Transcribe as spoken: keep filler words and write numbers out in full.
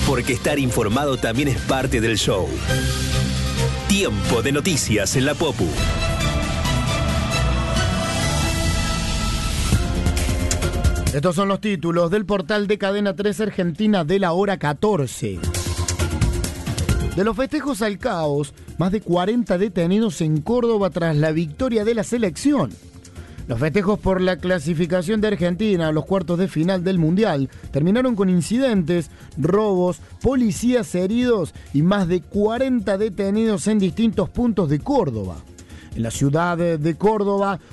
porque estar informado también es parte del show. Tiempo de noticias en la Popu. Estos son los títulos del portal de Cadena tres Argentina de la hora catorce. De los festejos al caos, más de cuarenta detenidos en Córdoba tras la victoria de la selección. Los festejos por la clasificación de Argentina a los cuartos de final del Mundial terminaron con incidentes, robos, policías heridos y más de cuarenta detenidos en distintos puntos de Córdoba. En la ciudad de Córdoba,